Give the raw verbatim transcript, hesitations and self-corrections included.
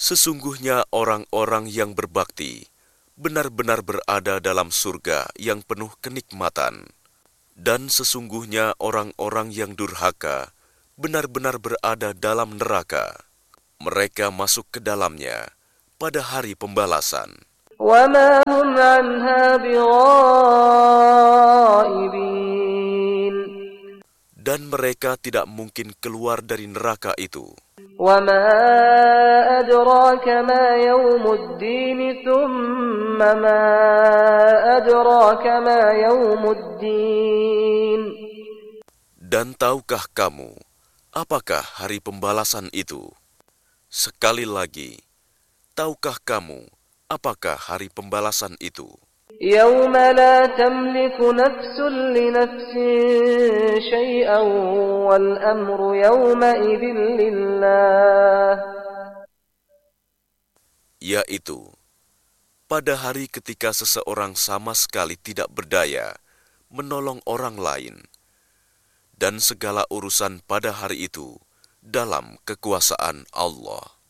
Sesungguhnya orang-orang yang berbakti benar-benar berada dalam surga yang penuh kenikmatan, dan sesungguhnya orang-orang yang durhaka benar-benar berada dalam neraka. Mereka masuk ke dalamnya pada hari pembalasan. وَمَا هُمْ عَنْهَا بِغَائِبِينَ. Dan mereka tidak mungkin keluar dari neraka itu. وَمَا أَدْرَاكَ مَا يَوْمُ الدِّينِ ثُمَّ مَا أَدْرَاكَ مَا يَوْمُ الدِّينِ. Dan tahukah kamu, apakah hari pembalasan itu? Sekali lagi, tahukah kamu, apakah hari pembalasan itu? يَوْمَ لَا تَمْلِكُ نَفْسٌ لِنَفْسٍ شَيْئًا وَالْأَمْرُ يَوْمَئِذٍ لِلَّهِ. Yaitu, pada hari ketika seseorang sama sekali tidak berdaya menolong orang lain, dan segala urusan pada hari itu dalam kekuasaan Allah.